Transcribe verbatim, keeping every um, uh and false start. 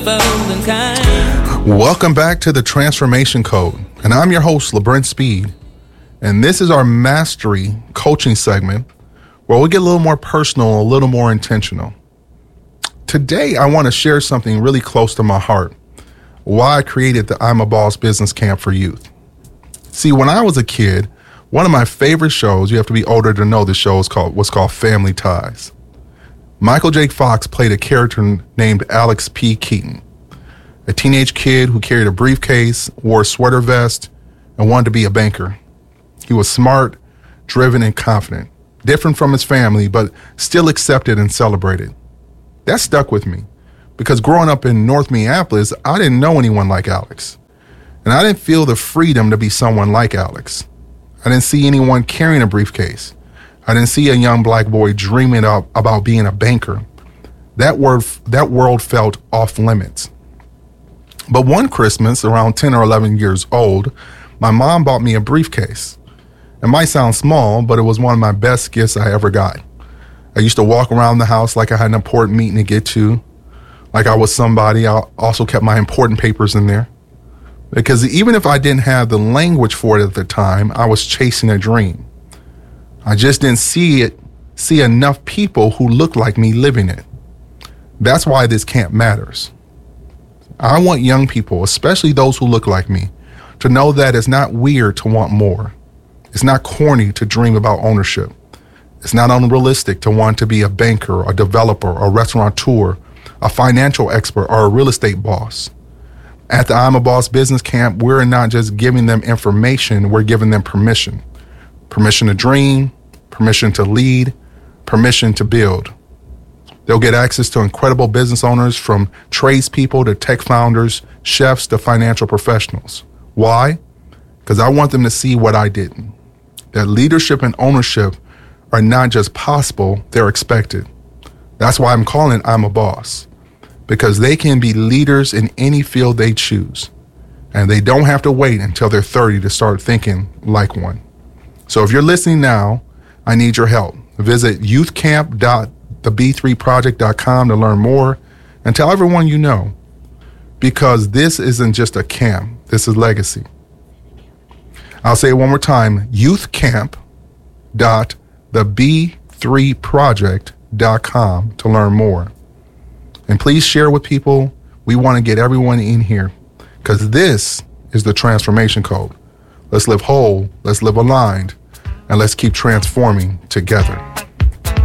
merciful and kind. Welcome back to the Transformation Code, and I'm your host, LeBrent Speed, and this is our Mastery coaching segment where we get a little more personal, a little more intentional. Today, I want to share something really close to my heart, why I created the I'm a Boss Business Camp for Youth. See, when I was a kid, one of my favorite shows, you have to be older to know the show, is called, was called Family Ties. Michael J. Fox played a character named Alex P. Keaton, a teenage kid who carried a briefcase, wore a sweater vest, and wanted to be a banker. He was smart, driven, and confident, different from his family, but still accepted and celebrated. That stuck with me because growing up in North Minneapolis, I didn't know anyone like Alex. And I didn't feel the freedom to be someone like Alex. I didn't see anyone carrying a briefcase. I didn't see a young black boy dreaming up about being a banker. That word, that world felt off limits. But one Christmas, around ten or eleven years old, my mom bought me a briefcase. It might sound small, but it was one of my best gifts I ever got. I used to walk around the house like I had an important meeting to get to, like I was somebody. I also kept my important papers in there. Because even if I didn't have the language for it at the time, I was chasing a dream. I just didn't see it, see enough people who looked like me living it. That's why this camp matters. I want young people, especially those who look like me, to know that it's not weird to want more. It's not corny to dream about ownership. It's not unrealistic to want to be a banker, a developer, a restaurateur, a financial expert, or a real estate boss. At the I'm a Boss Business Camp, we're not just giving them information, we're giving them permission. Permission to dream, permission to lead, permission to build. They'll get access to incredible business owners, from tradespeople to tech founders, chefs to financial professionals. Why? Because I want them to see what I didn't. That leadership and ownership are not just possible, they're expected. That's why I'm calling it I'm a Boss. Because they can be leaders in any field they choose. And they don't have to wait until they're thirty to start thinking like one. So if you're listening now, I need your help. Visit youth camp dot the b three project dot com to learn more and tell everyone you know. Because this isn't just a camp, this is legacy. I'll say it one more time, youth camp dot the b three project dot com to learn more. And please share with people. We want to get everyone in here because this is the Transformation Code. Let's live whole, let's live aligned, and let's keep transforming together.